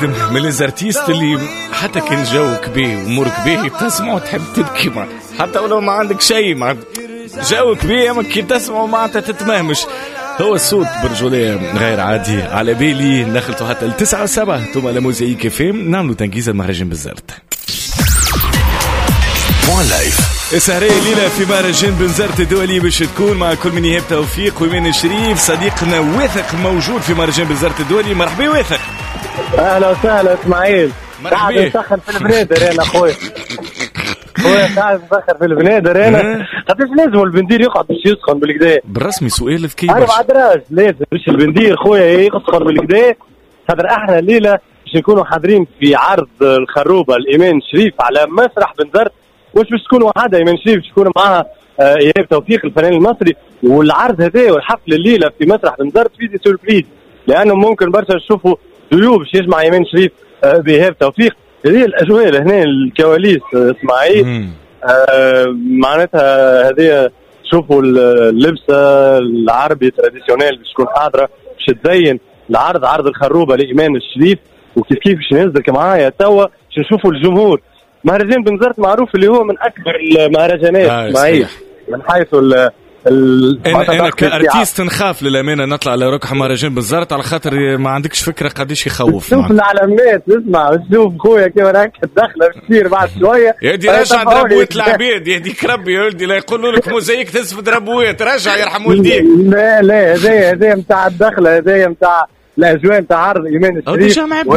من الارتيست اللي حتى كان جوك بيه وامورك بيه تسمعه تحب تبكي معه، حتى ولو ما عندك شيء مع جوك بيه، اما كي تسمعه معناتها تتمهمش. هو الصوت برجولية غير عادي على بالي. دخلتوا حتى التسعة وسبعة ثم على موزايك فيم نعملوا تنجيزة المهرجان بالزرت. السهرية الليلة في مهرجان بنزرت الدولي باش تكون مع كل من يهب توفيق وإيمان الشريف. صديقنا واثق موجود في مهرجان بنزرت الدولي. مرحبا واثق. اهلا وسهلا اسماعيل. قاعد نسخن في البنادر انا خويا قاعد نسخن في البنادر انا. قداش لازم البندير يقعد باش يسخن بالكدا؟ بالرسمي سؤال ذكي. 4 دراج لازم باش البندير خويا يسخن بالكدا. خاطر احنا الليله باش نكونوا حاضرين في عرض الخروبه الايمان الشريف على مسرح بنزرت. مش باش تكون وحده ايمان شريف، باش تكون معها ايهاب توفيق الفنان المصري. والعرض هذا والحفل الليله في مسرح بنزرت فيه سوربريز، لانه ممكن برشا نشوفوا ضيوف باش يجمع ايمان شريف بايهاب توفيق. هذه الاجواء هنا الكواليس اسماعيل. معناتها هذه شوفوا اللبسه العربي تراديسيونيل باش تكون حاضره باش تزين العرض، عرض الخروبه لايمان الشريف. وكيف باش نهزك معايا توا باش نشوفوا الجمهور. مهرجان بنزرت معروف اللي هو من اكبر المهرجانات معي من حيث انا كارتيست نخاف للامانه نطلع على ركح مهرجان بنزرت على خاطر ما عندكش فكره قديش يخوف. شوف العلامات، اسمع شوف خويا كيف راك الدخله بتصير بعد شويه. يا ودي رجع دربويت العبيد، يهديك ربي يا ولدي لا يقولوا لك موزايك تسف دربويت، رجع يرحم والديك. لا هذا نتاع الدخله، هذا نتاع الاجواء نتاع عرض ايمان الشريف.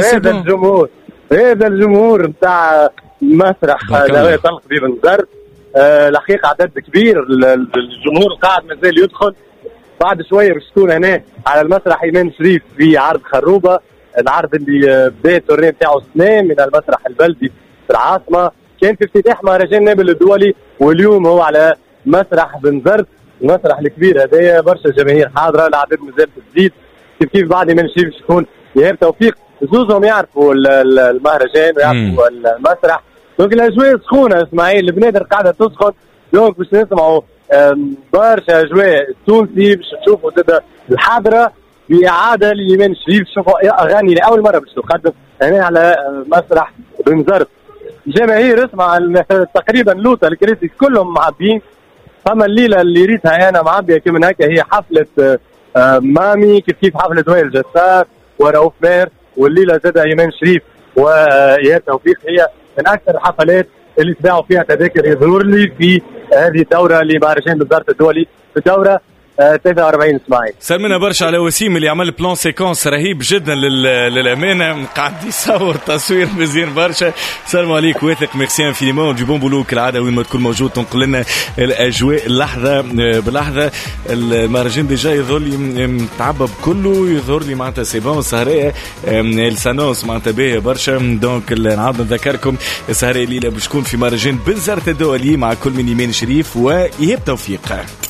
هذا الجمهور نتاع مسرح زاوية طلق في بنزرت. الحقيقة عدد كبير الجمهور قاعد مازال يدخل. بعد شوية باش تكون هنا على المسرح إيمان شريف في عرض خروبة، العرض اللي بدأ التورنيه بتاعه سنة من المسرح البلدي في العاصمة. كان في افتتاح مهرجان نابل الدولي، واليوم هو على مسرح بنزرت المسرح الكبير هذايا. برشا جماهير حاضرة، العدد مازال تزيد. كيف بعد إيمان شريف باش يكون إيهاب توفيق. زوزهم يعرفوا المهرجان ويعرفوا المسرح. دونك الاجواء سخونه اسماعيل، البنادر قاعده تسخن. دونك باش نسمعوا برشا اجواء تونسي، باش تشوفوا الحاضره باعاده لايمان الشريف. تشوفوا اغاني لاول مره باش تقدم هنا على مسرح بنزرت. الجماهير اسمع تقريبا لوطه الكريسي كلهم معبين. فما الليله اللي ريتها انا معبيه كيما هكا هي حفله مامي، كيف حفله وائل جسار ورؤوف ماهر. والليله زاد ايمان شريف وايهاب توفيق هي من اكثر الحفلات اللي تباعوا فيها تذاكر. يظهر لي في هذه الدوره لمهرجان بنزرت الدولي في الدوره 43 اسماعيل. سلمنا برشا على وسيم اللي عمل بلان سيكونس رهيب جدا للامانه، قاعد يصور تصوير مزيان برشا. سلام عليك واثق، ميرسي انفينيمون دي بون بولو كالعاده وين ما تكون موجود تنقل لنا الاجواء لحظه بلحظه. المهرجان ديجا يظهر لي متعبى بكله، يظهر لي معناتها سي بون السهريه السانوس معناتها باهيه برشا. دونك نعاود نذكركم السهريه الليله باش تكون في مهرجان بنزرت الدولي مع كل من ايمان شريف وايهاب توفيق.